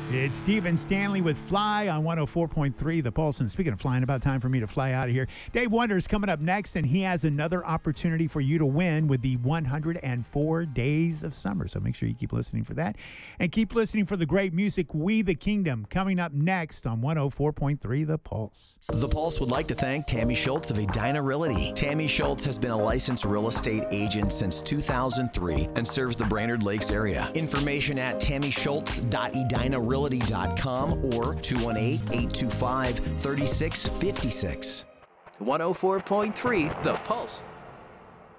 It's Stephen Stanley with Fly on 104.3 The Pulse. And speaking of flying, about time for me to fly out of here. Dave Wonder's coming up next, and he has another opportunity for you to win with the 104 Days of Summer. So make sure you keep listening for that. And keep listening for the great music, We the Kingdom, coming up next on 104.3 The Pulse. The Pulse would like to thank Tammy Schultz of Edina Realty. Tammy Schultz has been a licensed real estate agent since 2003 and serves the Brainerd Lakes area. Information at tammyschultz.edinarealty.com or 218-825-3656. 104.3 The Pulse.